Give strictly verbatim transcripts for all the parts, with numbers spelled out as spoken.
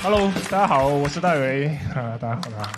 Hello， 大家好，我是戴维啊，大家好，大家好。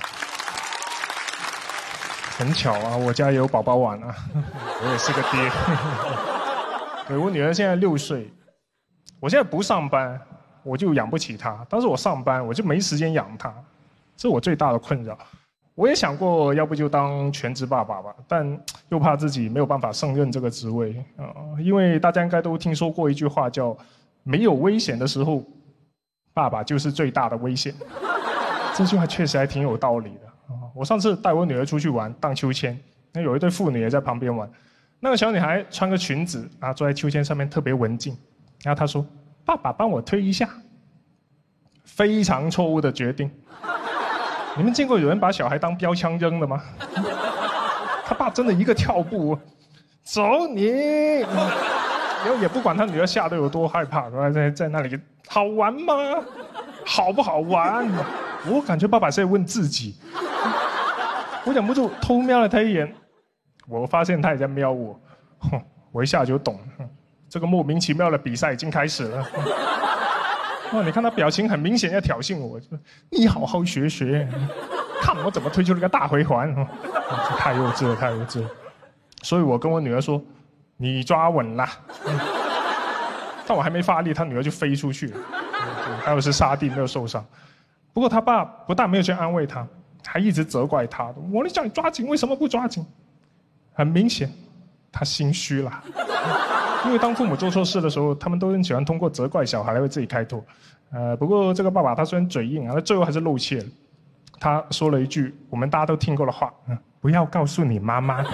很巧啊，我家也有宝宝碗啊，我也是个爹。对，我女儿现在六岁，我现在不上班，我就养不起她；但是我上班，我就没时间养她，这是我最大的困扰。我也想过，要不就当全职爸爸吧，但又怕自己没有办法胜任这个职位啊、呃，因为大家应该都听说过一句话叫“没有危险的时候，爸爸就是最大的危险”。这句话确实还挺有道理的啊、呃！我上次带我女儿出去玩荡秋千，那有一对父女也在旁边玩，那个小女孩穿个裙子啊，坐在秋千上面特别文静，然后她说：“爸爸帮我推一下。”非常错误的决定。你们见过有人把小孩当标枪扔的吗？他爸真的一个跳步，走你！然后也不管他女儿吓得有多害怕，在在那里好玩吗？好不好玩？我感觉爸爸是在问自己。我忍不住偷瞄了他一眼，我发现他也在瞄我，我一下就懂，这个莫名其妙的比赛已经开始了。哦，你看他表情很明显要挑衅我，就你好好学学，看我怎么推出了个大回环，哦、太幼稚了，太幼稚了。所以我跟我女儿说，你抓稳啦。嗯、但我还没发力，他女儿就飞出去了，还有是沙地没有受伤。不过他爸不但没有去安慰他，还一直责怪他，我你叫你抓紧，为什么不抓紧？很明显，他心虚了。因为当父母做错事的时候，他们都很喜欢通过责怪小孩来为自己开脱。呃，不过这个爸爸他虽然嘴硬啊，他最后还是露怯了。他说了一句我们大家都听过的话：嗯，不要告诉你妈妈。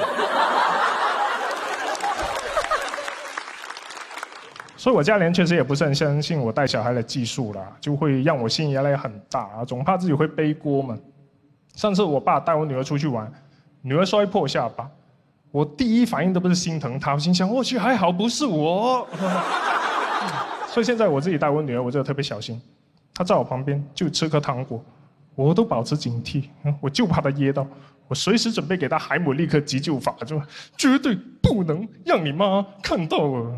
所以我家人确实也不是很相信我带小孩的技术啦，就会让我心理压力很大啊，总怕自己会背锅嘛。上次我爸带我女儿出去玩，女儿摔破下巴。我第一反应都不是心疼她，我心想我去还好不是我。所以现在我自己带我女儿，我真的特别小心。她在我旁边就吃颗糖果，我都保持警惕，我就怕她噎到，我随时准备给她海姆立克急救法，就绝对不能让你妈看到啊。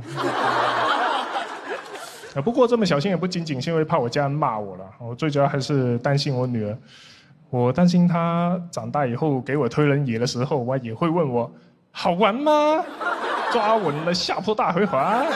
不过这么小心也不仅仅是因为怕我家人骂我了，我最主要还是担心我女儿。我担心她长大以后给我推轮椅的时候，我也会问我。好玩吗？抓稳了下坡大回环。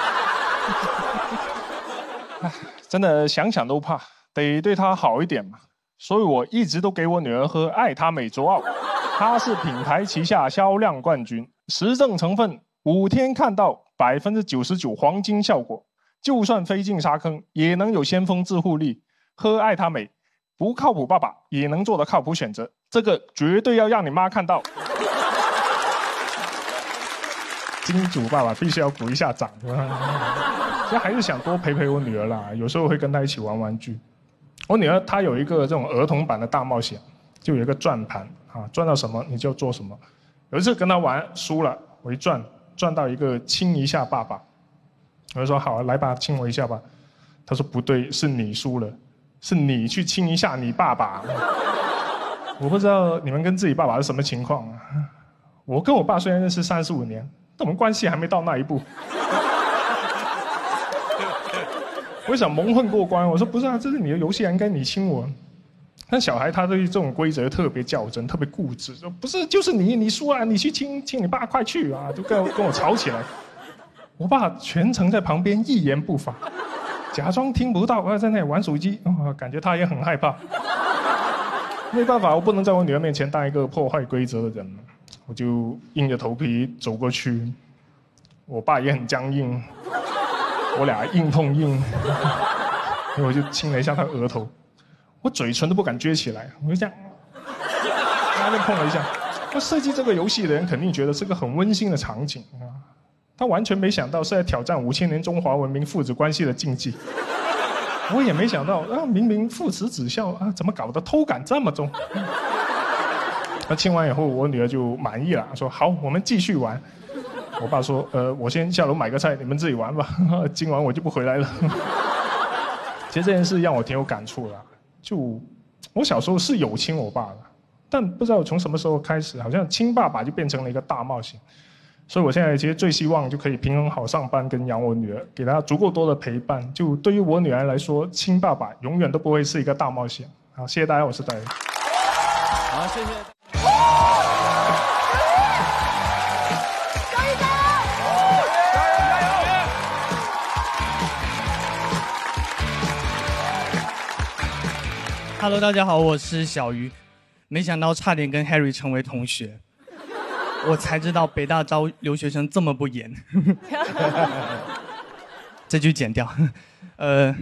真的想想都怕，得对她好一点嘛。所以我一直都给我女儿喝爱他美卓奥，它是品牌旗下销量冠军，实证成分五天看到百分之九十九黄金效果，就算飞进沙坑也能有先锋自护力。喝爱他美，不靠谱爸爸也能做的靠谱选择，这个绝对要让你妈看到。金主爸爸必须要鼓一下掌，其实还是想多陪陪我女儿啦。有时候会跟她一起玩玩具。我女儿她有一个这种儿童版的大冒险，就有一个转盘啊，转到什么你就做什么。有一次跟她玩输了，我一转转到一个亲一下爸爸，我就说好，来吧，亲我一下吧。她说不对，是你输了，是你去亲一下你爸爸。我不知道你们跟自己爸爸是什么情况啊？我跟我爸虽然认识三十五年。我们关系还没到那一步，我想蒙混过关。我说不是啊，这是你的游戏啊，应该你亲我。但小孩他对这种规则特别较真，特别固执，说不是就是你，你输了，你去亲亲你爸，快去啊！就跟跟我吵起来。我爸全程在旁边一言不发，假装听不到，在那里玩手机，哦，感觉他也很害怕。没办法，我不能在我女儿面前当一个破坏规则的人。我就硬着头皮走过去，我爸也很僵硬，我俩硬碰硬，我就亲了一下他额头，我嘴唇都不敢撅起来，我就这样，他就碰了一下。那设计这个游戏的人肯定觉得是个很温馨的场景啊，他完全没想到是在挑战五千年中华文明父子关系的禁忌。我也没想到啊，明明父慈子孝啊，怎么搞得偷感这么重？那亲完以后，我女儿就满意了，说好，我们继续玩。我爸说，呃，我先下楼买个菜，你们自己玩吧，今晚我就不回来了。其实这件事让我挺有感触的，就我小时候是有亲我爸的，但不知道从什么时候开始，好像亲爸爸就变成了一个大冒险。 所以我现在其实最希望就可以平衡好上班跟养我女儿，给她足够多的陪伴。就对于我女儿来说，亲爸爸永远都不会是一个大冒险。好，谢谢大家，我是戴。 好，谢谢。Hello， 大家好，我是小鱼。没想到差点跟 Harry 成为同学，我才知道北大招留学生这么不严。这句剪掉。呃，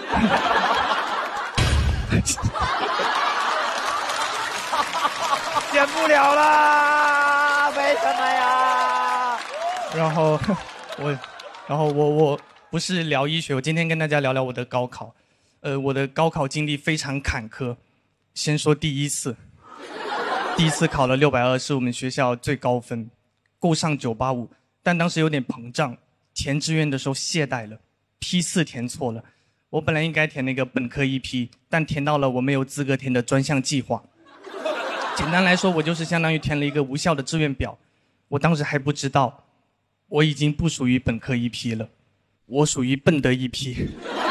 剪不了啦，为什么呀？然后我，然后我我不是聊医学，我今天跟大家聊聊我的高考。呃，我的高考经历非常坎坷。先说第一次，第一次考了六百二，是我们学校最高分，够上九八五。但当时有点膨胀，填志愿的时候懈怠了，批次填错了。我本来应该填那个本科一批，但填到了我没有资格填的专项计划。简单来说，我就是相当于填了一个无效的志愿表。我当时还不知道，我已经不属于本科一批了，我属于笨的一批。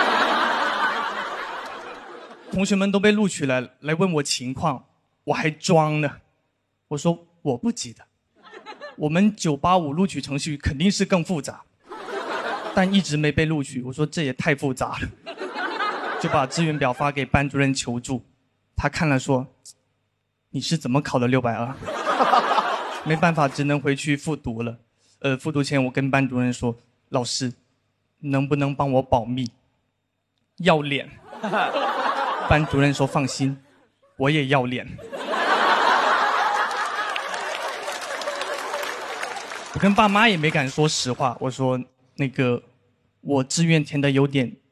同学们都被录取了，来问我情况，我还装呢。我说我不记得，我们九八五录取程序肯定是更复杂，但一直没被录取。我说这也太复杂了，就把志愿表发给班主任求助。他看了说，你是怎么考的六百二？没办法，只能回去复读了。呃，复读前我跟班主任说，老师，能不能帮我保密？要脸。班主任说放心，我也要脸。我跟爸妈也没敢说实话，我说那个我志愿填的有点